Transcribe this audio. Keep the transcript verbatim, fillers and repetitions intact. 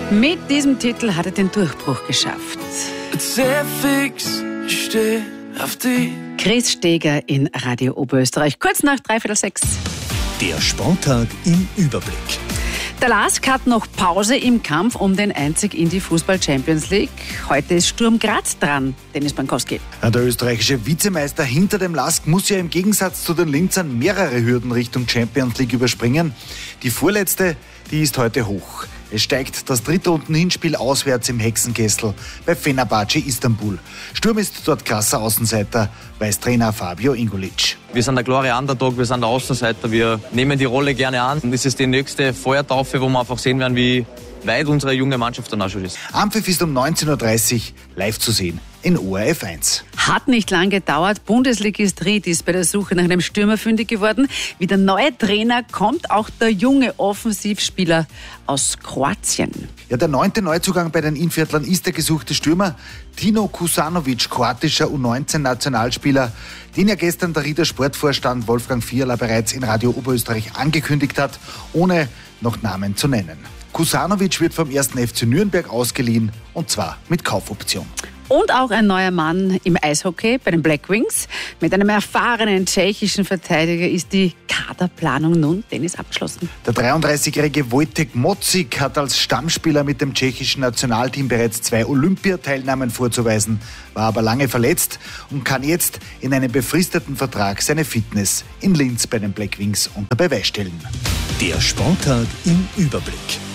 Mit diesem Titel hat er den Durchbruch geschafft. Sehr fix, ich steh auf die. Chris Steger in Radio Oberösterreich. Kurz nach dreiviertel sechs. Der Sporttag im Überblick. Der LASK hat noch Pause im Kampf um den Einzug in die Fußball-Champions League. Heute ist Sturm Graz dran, Dennis Bankowski. Der österreichische Vizemeister hinter dem LASK muss ja im Gegensatz zu den Linzern mehrere Hürden Richtung Champions League überspringen. Die vorletzte, die ist heute hoch. Es steigt das dritte Runden-Hinspiel auswärts im Hexenkessel bei Fenerbahce Istanbul. Sturm ist dort krasser Außenseiter, weiß Trainer Fabio Ingulic. Wir sind der klare Underdog, wir sind der Außenseiter, wir nehmen die Rolle gerne an. Und das ist die nächste Feuertaufe, wo wir einfach sehen werden, wie weit unsere junge Mannschaft dann auch schon ist. Anpfiff ist um neunzehn Uhr dreißig live zu sehen in O R F eins. Hat nicht lang gedauert. Bundesligist Ried ist bei der Suche nach einem Stürmer fündig geworden. Wie der neue Trainer kommt auch der junge Offensivspieler aus Kroatien. Ja, der neunte Neuzugang bei den Innviertlern ist der gesuchte Stürmer Tino Kusanovic, kroatischer U neunzehn Nationalspieler, den ja gestern der Rieder Sportvorstand Wolfgang Fiala bereits in Radio Oberösterreich angekündigt hat, ohne noch Namen zu nennen. Kusanovic wird vom ersten F C Nürnberg ausgeliehen, und zwar mit Kaufoption. Und auch ein neuer Mann im Eishockey bei den Black Wings. Mit einem erfahrenen tschechischen Verteidiger ist die Kaderplanung nun, Dennis, abgeschlossen. Der dreiunddreißigjährige Wojtek Mocik hat als Stammspieler mit dem tschechischen Nationalteam bereits zwei Olympiateilnahmen vorzuweisen, war aber lange verletzt und kann jetzt in einem befristeten Vertrag seine Fitness in Linz bei den Black Wings unter Beweis stellen. Der Sporttag im Überblick.